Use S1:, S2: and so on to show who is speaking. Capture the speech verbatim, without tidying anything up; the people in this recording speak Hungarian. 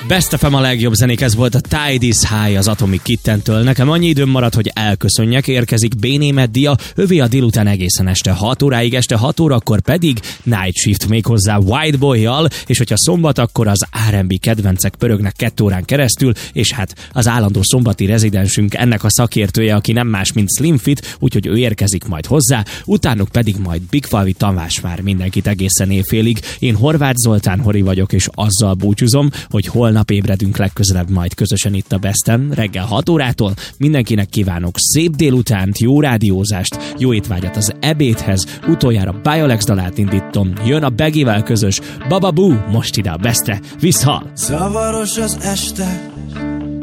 S1: Best ef em a legjobb zenék, ez volt a Tide is High az Atomic Kittentől. Nekem annyi időm maradt, hogy elköszönjek, érkezik Béné Meddia, övé a délután egészen este hat óráig, este hat órakor pedig Night Shift méghozzá White Boy-jal, és hogyha szombat, akkor az er end bé kedvencek pörögnek kettő órán keresztül, és hát az állandó szombati rezidensünk ennek a szakértője, aki nem más, mint Slim Fit, úgyhogy ő érkezik majd hozzá, utánuk pedig majd Big Falvi Tamás vár mindenkit egészen éjfélig. Én Horváth Zoltán Hori vagyok, és azzal búcsúzom, hogy holnap ébredünk legközelebb majd közösen itt a Besten, reggel hat órától. Mindenkinek kívánok szép délutánt, jó rádiózást, jó étvágyat az ebédhez, utoljára Biolex dalát indítom, jön a Beggyvel közös Bababú, most ide a Bestre, viszhal!
S2: Zavaros az este,